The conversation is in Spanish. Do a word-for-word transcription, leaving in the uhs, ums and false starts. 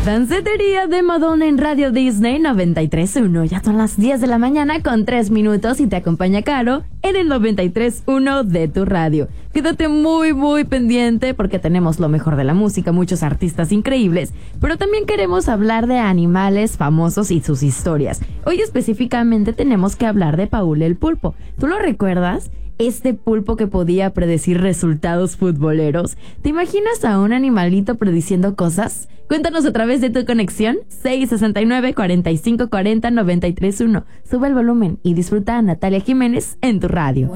Dancetería de Madonna en Radio Disney noventa y tres punto uno. Ya son las diez de la mañana con tres minutos y te acompaña Caro en el noventa y tres punto uno de tu radio. Quédate muy muy pendiente porque tenemos lo mejor de la música, muchos artistas increíbles, pero también queremos hablar de animales famosos y sus historias. Hoy específicamente tenemos que hablar de Paul el pulpo. ¿Tú lo recuerdas? Este pulpo que podía predecir resultados futboleros. ¿Te imaginas a un animalito prediciendo cosas? Cuéntanos a través de tu conexión seis sesenta y nueve, cuarenta y cinco cuarenta, noventa y tres punto uno. Sube el volumen y disfruta a Natalia Jiménez en tu radio.